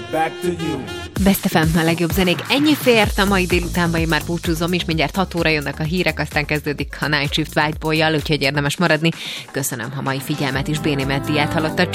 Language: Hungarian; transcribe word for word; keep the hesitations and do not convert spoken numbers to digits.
back to you. Best ef em, a legjobb zenék. Ennyi fért a mai délutánban, én már búcsúzom, és mindjárt hat óra jönnek a hírek, aztán kezdődik a Night Shift White Boy-jal, úgyhogy érdemes maradni. Köszönöm a mai figyelmet, és Béni Meddiát hallottad.